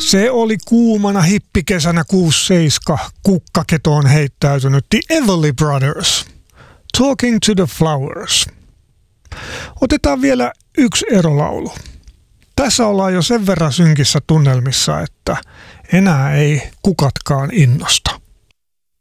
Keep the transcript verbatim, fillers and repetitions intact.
Se oli kuumana hippikesänä kuusikymmentäseitsemän kukkaketoon heittäytynyt The Everly Brothers. Talking to the Flowers. Otetaan vielä yksi erolaulu. Tässä ollaan jo sen verran synkissä tunnelmissa, että enää ei kukatkaan innosta.